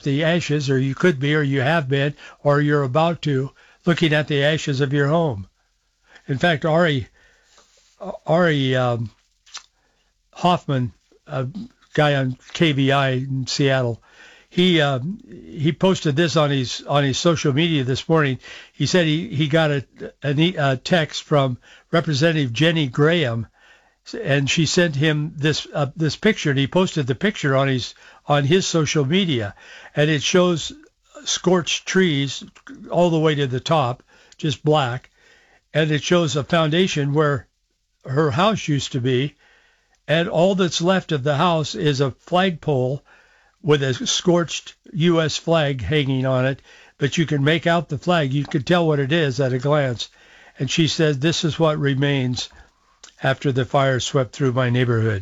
the ashes, or you could be, or you have been, or you're about to, looking at the ashes of your home. In fact, Ari Hoffman, a guy on KVI in Seattle, he posted this on his social media this morning. He said he got a text from Representative Jenny Graham, and she sent him this picture, and he posted the picture on his social media, and it shows scorched trees all the way to the top, just black, and it shows a foundation where her house used to be, and all that's left of the house is a flagpole with a scorched U.S. flag hanging on it, but you can make out the flag. You can tell what it is at a glance. And she said, this is what remains after the fire swept through my neighborhood.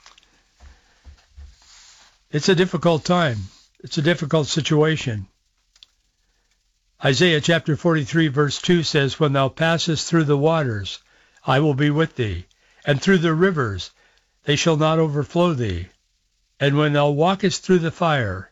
It's a difficult time. It's a difficult situation. Isaiah chapter 43 verse 2 says, when thou passest through the waters, I will be with thee, and through the rivers, they shall not overflow thee. And when thou walkest through the fire,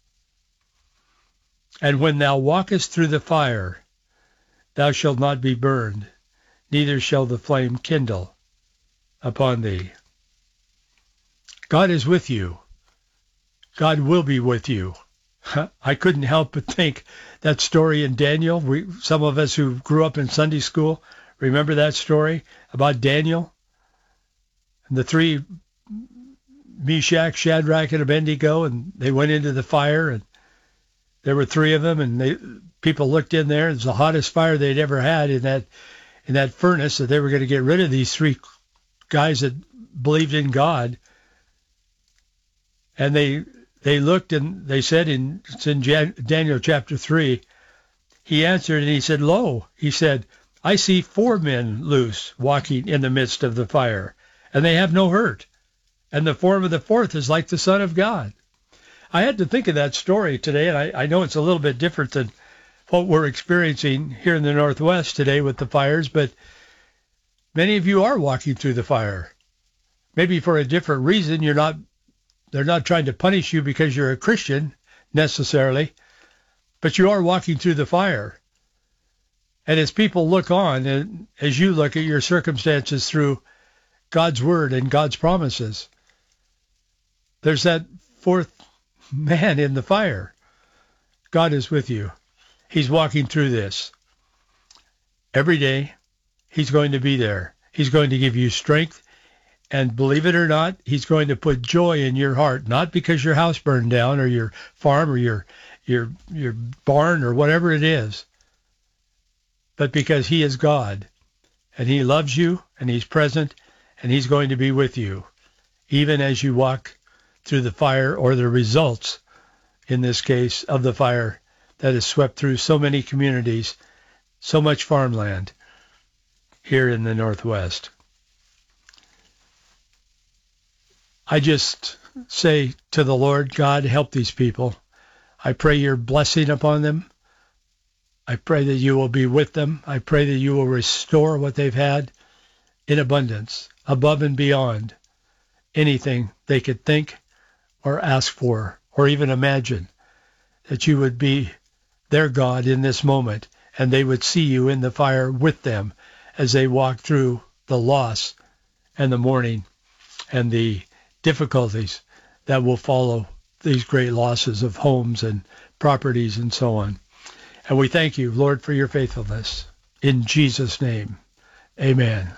thou shalt not be burned, neither shall the flame kindle upon thee. God is with you. God will be with you. I couldn't help but think that story in Daniel. Some of us who grew up in Sunday school remember that story about Daniel and the three, Meshach, Shadrach, and Abednego, and they went into the fire, and there were three of them, and people looked in there. It was the hottest fire they'd ever had in that furnace, that they were going to get rid of these three guys that believed in God. And they looked, and they said, it's in Daniel chapter 3, he answered and he said, lo, he said, I see 4 men loose walking in the midst of the fire, and they have no hurt. And the form of the fourth is like the Son of God. I had to think of that story today, and I know it's a little bit different than what we're experiencing here in the Northwest today with the fires, but many of you are walking through the fire. Maybe for a different reason. They're not trying to punish you because you're a Christian necessarily, but you are walking through the fire. And as people look on, and as you look at your circumstances through God's word and God's promises, there's that fourth man in the fire. God is with you. He's walking through this. Every day, he's going to be there. He's going to give you strength. And believe it or not, he's going to put joy in your heart, not because your house burned down or your farm or your barn or whatever it is, but because he is God, and he loves you, and he's present, and he's going to be with you, even as you walk through the fire, or the results, in this case, of the fire that has swept through so many communities, so much farmland here in the Northwest. I just say to the Lord, God, help these people. I pray your blessing upon them. I pray that you will be with them. I pray that you will restore what they've had in abundance, above and beyond anything they could think or ask for or even imagine, that you would be their God in this moment, and they would see you in the fire with them as they walk through the loss and the mourning and the difficulties that will follow these great losses of homes and properties and so on. And we thank you, Lord, for your faithfulness. In Jesus' name, amen.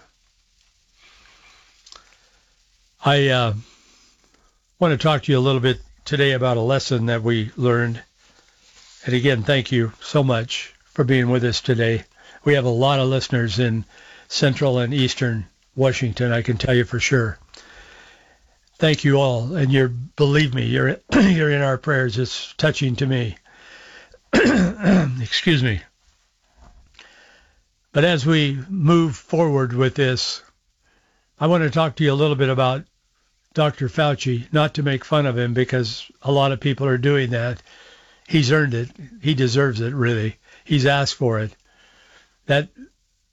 I want to talk to you a little bit today about a lesson that we learned. And again, thank you so much for being with us today. We have a lot of listeners in Central and Eastern Washington, I can tell you for sure. Thank you all, and believe me, you're in our prayers. It's touching to me. Excuse me. But as we move forward with this, I want to talk to you a little bit about Dr. Fauci, not to make fun of him, because a lot of people are doing that. He's earned it. He deserves it, really. He's asked for it. That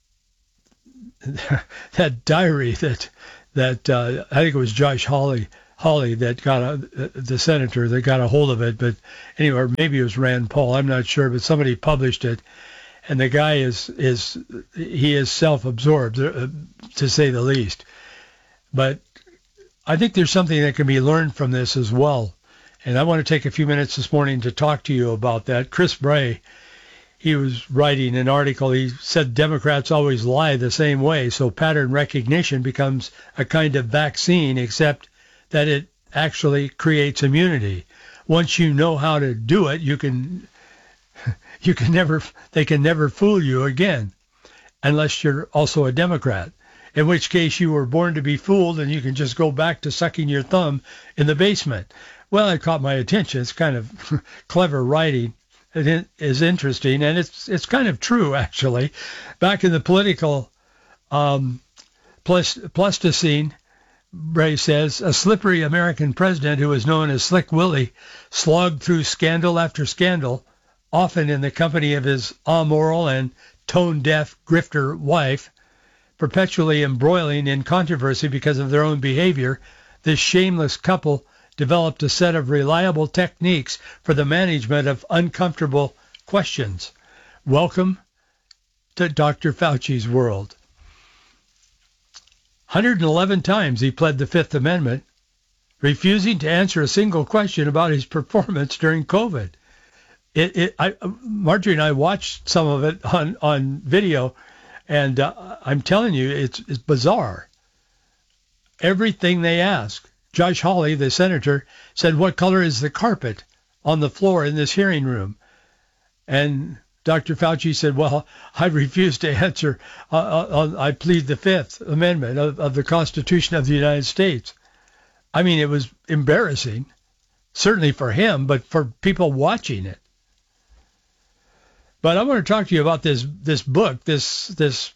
diary that I think it was Josh Hawley Hawley that the senator that got a hold of it. But anyway, or maybe it was Rand Paul. I'm not sure, but somebody published it. And the guy is self-absorbed, to say the least. But I think there's something that can be learned from this as well. And I want to take a few minutes this morning to talk to you about that. Chris Bray, he was writing an article. He said Democrats always lie the same way, so pattern recognition becomes a kind of vaccine, except that it actually creates immunity. Once you know how to do it, they can never fool you again, unless you're also a Democrat, in which case you were born to be fooled and you can just go back to sucking your thumb in the basement. Well, it caught my attention. It's kind of clever writing. It is interesting, and it's kind of true, actually. Back in the political Pleistocene, Bray says, a slippery American president who was known as Slick Willie slogged through scandal after scandal, often in the company of his amoral and tone-deaf grifter wife, perpetually embroiling in controversy because of their own behavior. This shameless couple developed a set of reliable techniques for the management of uncomfortable questions. Welcome to Dr. Fauci's world. 111 times he pled the Fifth Amendment, refusing to answer a single question about his performance during COVID. Marjorie and I watched some of it on video, and I'm telling you, it's bizarre. Everything they ask. Josh Hawley, the senator, said, "What color is the carpet on the floor in this hearing room?" And Dr. Fauci said, "Well, I refuse to answer. I plead the Fifth Amendment of the Constitution of the United States." I mean, it was embarrassing, certainly for him, but for people watching it. But I want to talk to you about this book, this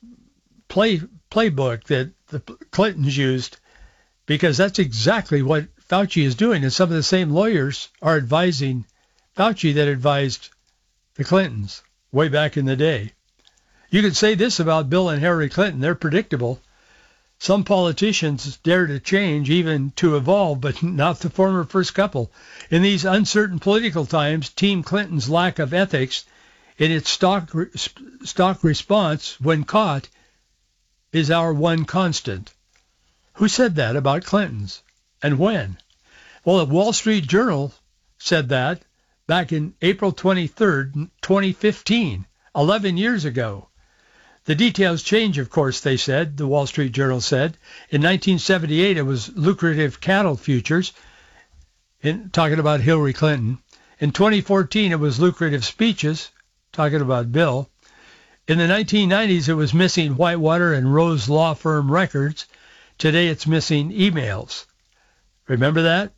playbook that the Clintons used, because that's exactly what Fauci is doing. And some of the same lawyers are advising Fauci that advised the Clintons way back in the day. You could say this about Bill and Hillary Clinton. They're predictable. Some politicians dare to change, even to evolve, but not the former first couple. In these uncertain political times, Team Clinton's lack of ethics in its stock response when caught is our one constant. Who said that about Clintons? And when? Well, the Wall Street Journal said that back in April 23rd, 2015, 11 years ago. The details change, of course, they said, the Wall Street Journal said. In 1978, it was lucrative cattle futures, talking about Hillary Clinton. In 2014, it was lucrative speeches, talking about Bill. In the 1990s, it was missing Whitewater and Rose law firm records. Today, it's missing emails. Remember that?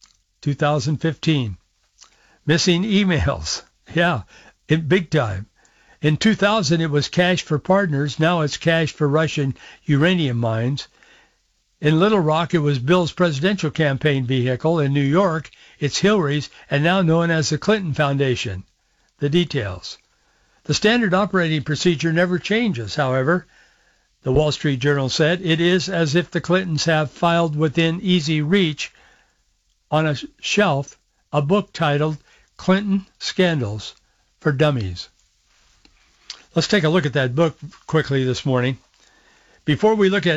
2015. Missing emails. Yeah, in big time. In 2000, it was cash for partners. Now it's cash for Russian uranium mines. In Little Rock, it was Bill's presidential campaign vehicle. In New York, it's Hillary's, and now known as the Clinton Foundation. The details. The standard operating procedure never changes, however. The Wall Street Journal said it is as if the Clintons have filed within easy reach on a shelf a book titled Clinton Scandals for Dummies. Let's take a look at that book quickly this morning. Before we look at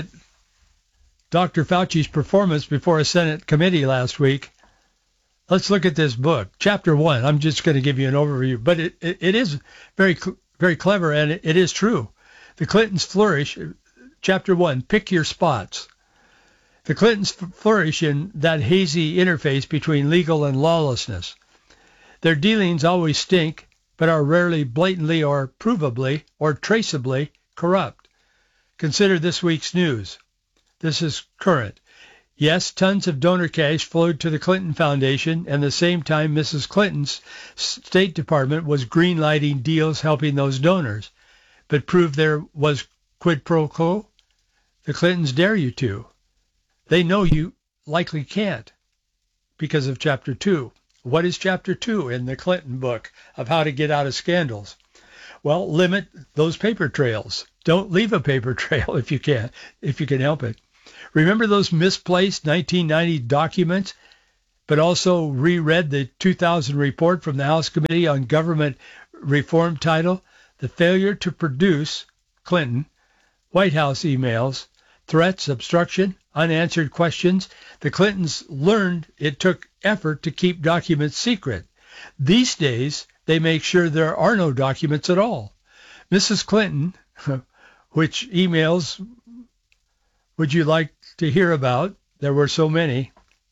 Dr. Fauci's performance before a Senate committee last week, let's look at this book. Chapter 1, I'm just going to give you an overview, but it is very, very clever, and it is true. The Clintons flourish. Chapter 1, pick your spots. The Clintons flourish in that hazy interface between legal and lawlessness. Their dealings always stink, but are rarely blatantly or provably or traceably corrupt. Consider this week's news. This is current. Yes, tons of donor cash flowed to the Clinton Foundation, and the same time Mrs. Clinton's State Department was greenlighting deals helping those donors. But prove there was quid pro quo? The Clintons dare you to. They know you likely can't because of Chapter 2. What is Chapter 2 in the Clinton book of how to get out of scandals? Well, limit those paper trails. Don't leave a paper trail if you can help it. Remember those misplaced 1990 documents, but also reread the 2000 report from the House Committee on Government Reform titled The Failure to Produce, Clinton, White House Emails, Threats, Obstruction, Unanswered Questions. The Clintons learned it took effort to keep documents secret. These days, they make sure there are no documents at all. Mrs. Clinton, which emails would you like to hear about? There were so many.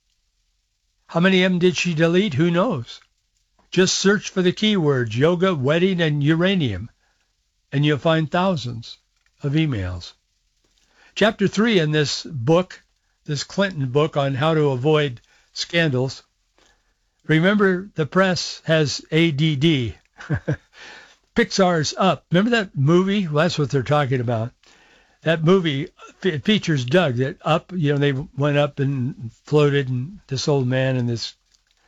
How many of them did she delete? Who knows? Just search for the keywords yoga, wedding, and uranium, and you'll find thousands of emails. Chapter 3 in this book, this Clinton book on how to avoid scandals. Remember, the press has ADD. Pixar's Up. Remember that movie? Well, that's what they're talking about. That movie features Doug, that Up, they went up and floated, and this old man and this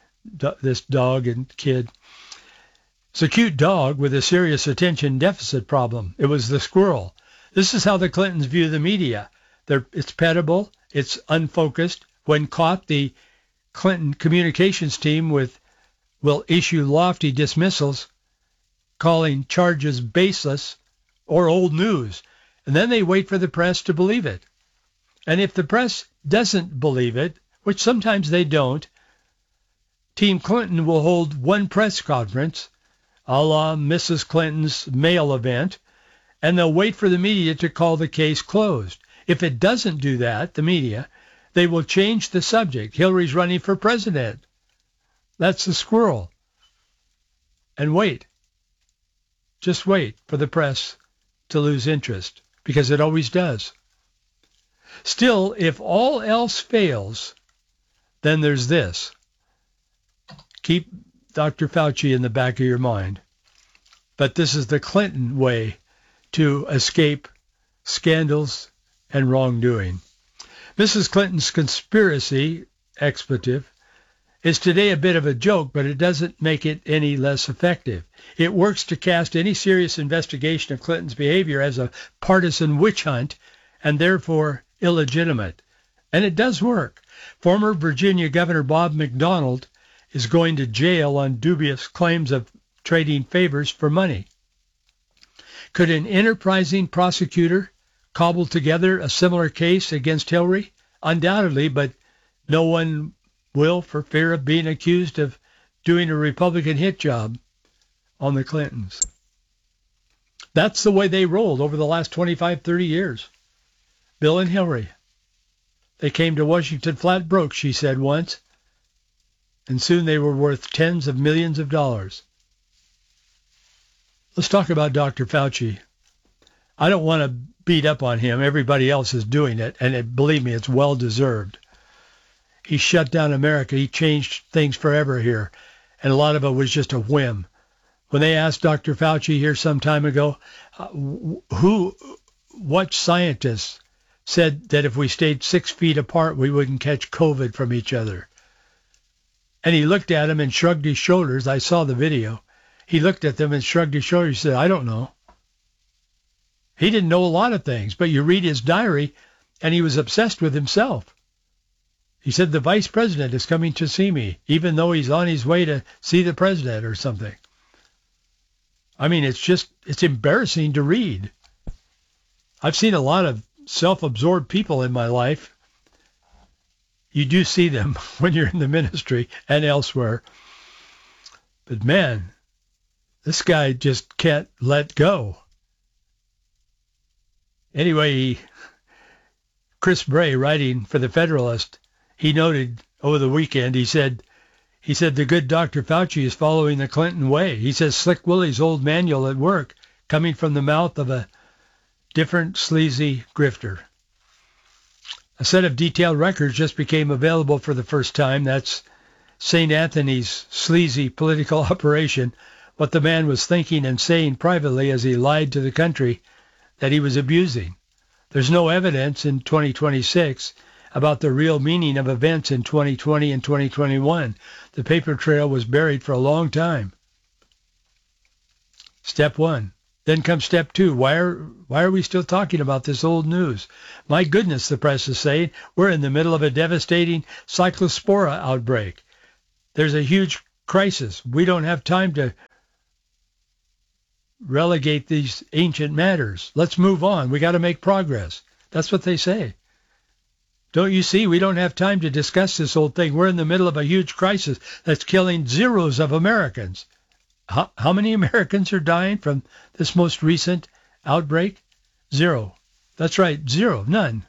dog and kid. It's a cute dog with a serious attention deficit problem. It was the squirrel. This is how the Clintons view the media. It's pettable. It's unfocused. When caught, the Clinton communications team will issue lofty dismissals, calling charges baseless or old news. And then they wait for the press to believe it. And if the press doesn't believe it, which sometimes they don't, Team Clinton will hold one press conference, a la Mrs. Clinton's mail event, and they'll wait for the media to call the case closed. If it doesn't do that, the media, they will change the subject. Hillary's running for president. That's the squirrel. And wait. Just wait for the press to lose interest, because it always does. Still, if all else fails, then there's this. Keep Dr. Fauci in the back of your mind. But this is the Clinton way to escape scandals and wrongdoing. Mrs. Clinton's conspiracy expletive is today a bit of a joke, but it doesn't make it any less effective. It works to cast any serious investigation of Clinton's behavior as a partisan witch hunt and therefore illegitimate. And it does work. Former Virginia Governor Bob McDonnell is going to jail on dubious claims of trading favors for money. Could an enterprising prosecutor cobble together a similar case against Hillary? Undoubtedly, but no one will for fear of being accused of doing a Republican hit job on the Clintons. That's the way they rolled over the last 25, 30 years. Bill and Hillary. They came to Washington flat broke, she said once, and soon they were worth tens of millions of dollars. Let's talk about Dr. Fauci. I don't want to beat up on him. Everybody else is doing it, and believe me, it's well-deserved. He shut down America. He changed things forever here, and a lot of it was just a whim. When they asked Dr. Fauci here some time ago, what scientists said that if we stayed 6 feet apart, we wouldn't catch COVID from each other? And he looked at him and shrugged his shoulders. I saw the video. He looked at them and shrugged his shoulders. He said, I don't know. He didn't know a lot of things, but you read his diary, and he was obsessed with himself. He said, the vice president is coming to see me, even though he's on his way to see the president or something. I mean, it's embarrassing to read. I've seen a lot of self-absorbed people in my life. You do see them when you're in the ministry and elsewhere. But man, this guy just can't let go. Anyway, Chris Bray, writing for the Federalist, he noted over the weekend, he said the good Dr. Fauci is following the Clinton way. He says Slick Willie's old manual at work, coming from the mouth of a different sleazy grifter. A set of detailed records just became available for the first time. That's St. Anthony's sleazy political operation, what the man was thinking and saying privately as he lied to the country that he was abusing. There's no evidence in 2026 about the real meaning of events in 2020 and 2021. The paper trail was buried for a long time. Step 1, Then comes step 2. Why are we still talking about this old news? My goodness, the press is saying, we're in the middle of a devastating cyclospora outbreak. There's a huge crisis. We don't have time to relegate these ancient matters. Let's move on. We got to make progress. That's what they say. Don't you see? We don't have time to discuss this old thing. We're in the middle of a huge crisis that's killing zeros of Americans. How many Americans are dying from this most recent outbreak? 0. That's right, 0, none.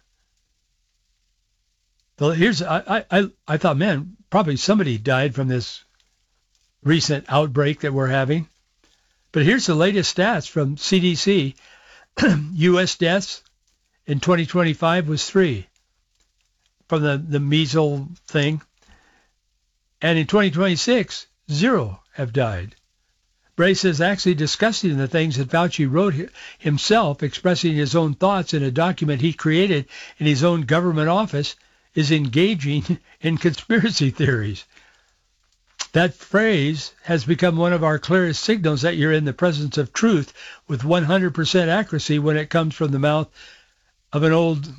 Well, I thought, man, probably somebody died from this recent outbreak that we're having. But here's the latest stats from CDC. U.S. deaths in 2025 was 3 from the measles thing. And in 2026, 0 have died. Bray says actually discussing the things that Fauci wrote himself, expressing his own thoughts in a document he created in his own government office, is engaging in conspiracy theories. That phrase has become one of our clearest signals that you're in the presence of truth with 100% accuracy when it comes from the mouth of an old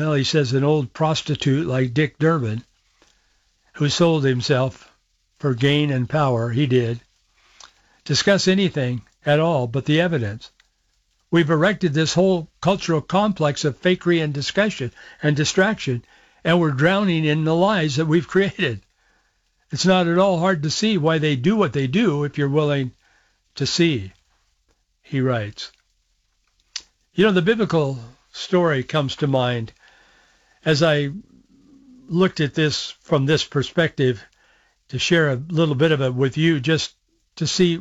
prostitute like Dick Durbin, who sold himself for gain and power. He did. Discuss anything at all but the evidence. We've erected this whole cultural complex of fakery and discussion and distraction, and we're drowning in the lies that we've created. It's not at all hard to see why they do what they do if you're willing to see, he writes. You know, the biblical story comes to mind as I looked at this from this perspective, to share a little bit of it with you, just to see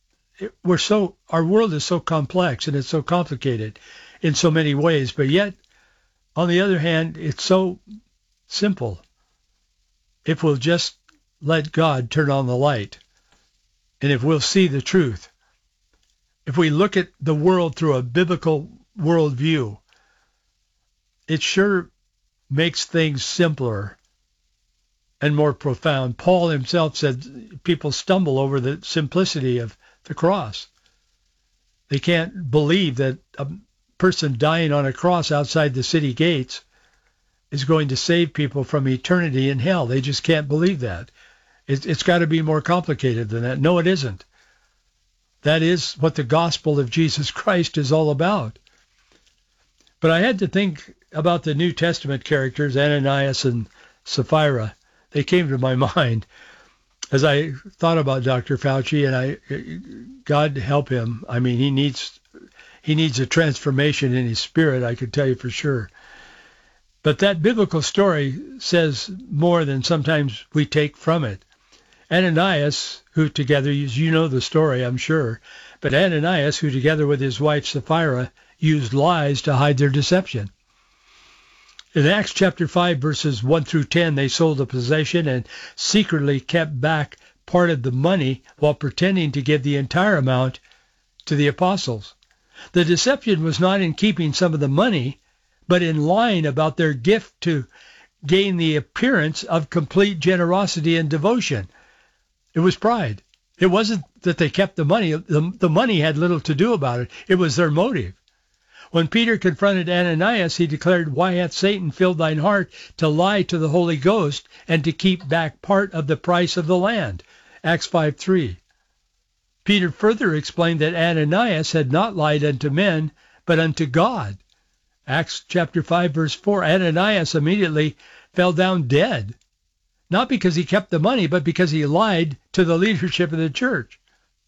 our world is so complex and it's so complicated in so many ways, but yet, on the other hand, it's so simple. If we'll just let God turn on the light, and if we'll see the truth, if we look at the world through a biblical worldview, it sure makes things simpler and more profound. Paul himself said people stumble over the simplicity of the cross. They can't believe that a person dying on a cross outside the city gates is going to save people from eternity in hell. They just can't believe that. It's got to be more complicated than that. No, it isn't. That is what the gospel of Jesus Christ is all about. But I had to think about the New Testament characters, Ananias and Sapphira. They came to my mind as I thought about Dr. Fauci, and God help him. I mean, he needs a transformation in his spirit, I could tell you for sure. But that biblical story says more than sometimes we take from it. Ananias, who together, you know the story, I'm sure, but Ananias, who together with his wife Sapphira, used lies to hide their deception. In Acts chapter 5, verses 1 through 10, they sold a possession and secretly kept back part of the money while pretending to give the entire amount to the apostles. The deception was not in keeping some of the money, but in lying about their gift to gain the appearance of complete generosity and devotion. It was pride. It wasn't that they kept the money. The money had little to do about it. It was their motive. When Peter confronted Ananias, he declared, "Why hath Satan filled thine heart to lie to the Holy Ghost and to keep back part of the price of the land?" Acts 5:3. Peter further explained that Ananias had not lied unto men, but unto God. Acts chapter 5, verse 4. Ananias immediately fell down dead, not because he kept the money, but because he lied to the leadership of the church.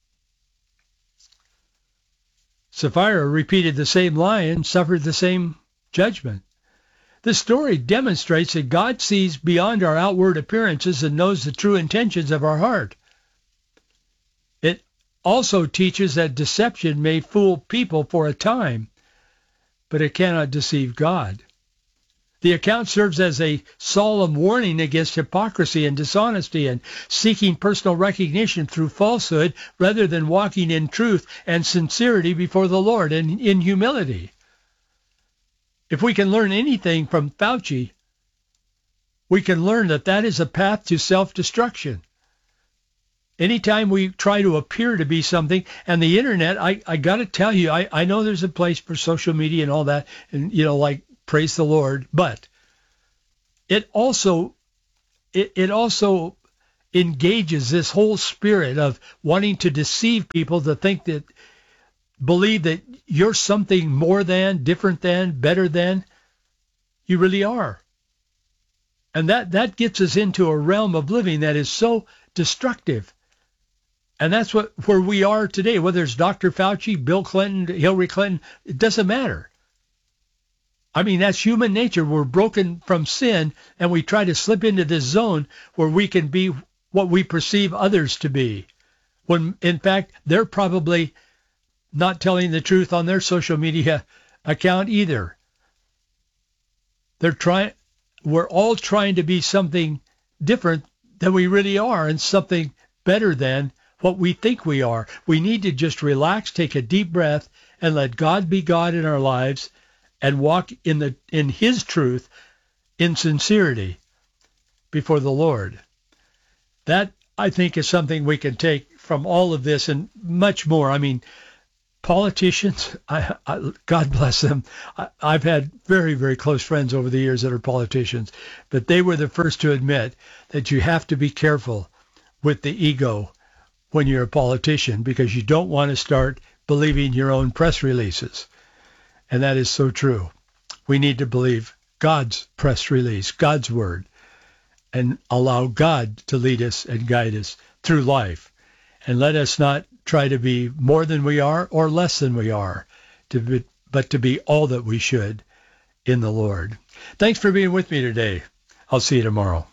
Sapphira repeated the same lie and suffered the same judgment. This story demonstrates that God sees beyond our outward appearances and knows the true intentions of our heart. It also teaches that deception may fool people for a time, but it cannot deceive God. The account serves as a solemn warning against hypocrisy and dishonesty and seeking personal recognition through falsehood rather than walking in truth and sincerity before the Lord and in humility. If we can learn anything from Fauci, we can learn that that is a path to self-destruction. Anytime we try to appear to be something, and the internet, I got to tell you, I know there's a place for social media and all that, and, like, praise the Lord, but it also engages this whole spirit of wanting to deceive people to believe that you're something more than, different than, better than you really are. And that gets us into a realm of living that is so destructive. And that's where we are today, whether it's Dr. Fauci, Bill Clinton, Hillary Clinton, it doesn't matter. I mean, that's human nature. We're broken from sin, and we try to slip into this zone where we can be what we perceive others to be, when in fact they're probably not telling the truth on their social media account either. We're all trying to be something different than we really are, and something better than what we think we are. We need to just relax, take a deep breath, and let God be God in our lives, and walk in His truth, in sincerity, before the Lord. That, I think, is something we can take from all of this and much more. I mean, politicians, God bless them. I've had very, very close friends over the years that are politicians, but they were the first to admit that you have to be careful with the ego when you're a politician, because you don't want to start believing your own press releases. And that is so true. We need to believe God's press release, God's word, and allow God to lead us and guide us through life. And let us not try to be more than we are or less than we are, but to be all that we should in the Lord. Thanks for being with me today. I'll see you tomorrow.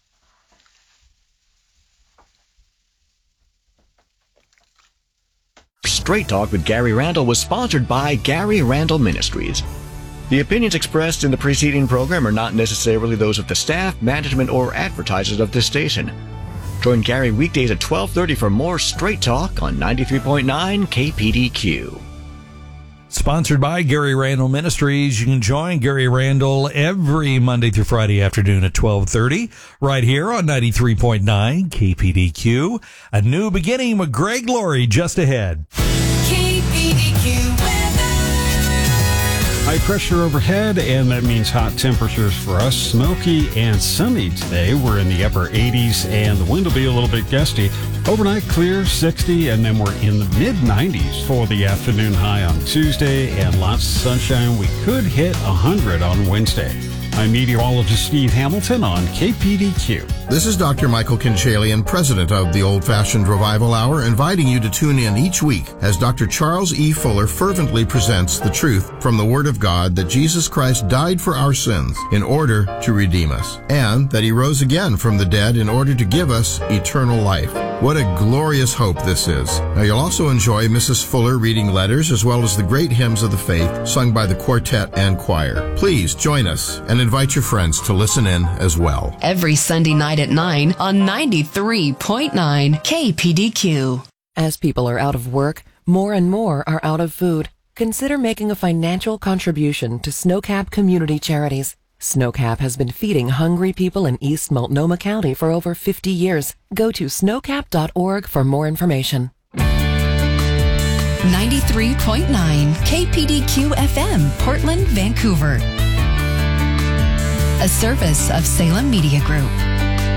Straight Talk with Gary Randall was sponsored by Gary Randall Ministries. The opinions expressed in the preceding program are not necessarily those of the staff, management, or advertisers of this station. Join Gary weekdays at 12:30 for more Straight Talk on 93.9 KPDQ. Sponsored by Gary Randall Ministries. You can join Gary Randall every Monday through Friday afternoon at 12:30 right here on 93.9 KPDQ. A new beginning with Greg Laurie just ahead. KPDQ weather. High pressure overhead, and that means hot temperatures for us. Smoky and sunny today. We're in the upper 80s, and the wind will be a little bit gusty. Overnight clear, 60, and then we're in the mid-90s for the afternoon high on Tuesday, and lots of sunshine. We could hit 100 on Wednesday. I'm meteorologist Steve Hamilton on KPDQ. This is Dr. Michael Kinchalian, president of the Old Fashioned Revival Hour, inviting you to tune in each week as Dr. Charles E. Fuller fervently presents the truth from the Word of God that Jesus Christ died for our sins in order to redeem us, and that He rose again from the dead in order to give us eternal life. What a glorious hope this is. Now, you'll also enjoy Mrs. Fuller reading letters as well as the great hymns of the faith sung by the quartet and choir. Please join us and invite your friends to listen in as well. Every Sunday night at 9 on 93.9 KPDQ. As people are out of work, more and more are out of food. Consider making a financial contribution to Snowcap Community Charities. Snowcap has been feeding hungry people in East Multnomah County for over 50 years. Go to snowcap.org for more information. 93.9 KPDQ FM, Portland, Vancouver. A service of Salem Media Group.